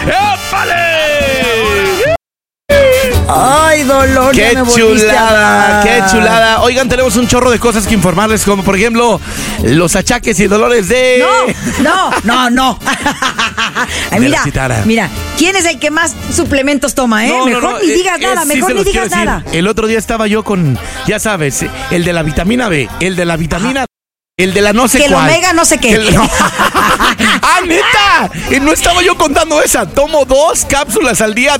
¡Épale! Ay, dolor. ¡Qué chulada! ¡Qué chulada! Oigan, tenemos un chorro de cosas que informarles, como por ejemplo, los achaques y dolores de... No. Ay, mira, ¿quién es el que más suplementos toma, Mejor ni digas nada, mejor ni digas nada. El otro día estaba yo con, ya sabes, el de la vitamina B, el de la vitamina... El de la no sé que cuál. El omega no sé qué. ¡Ah, neta! No estaba yo contando esa. Tomo 2 cápsulas al día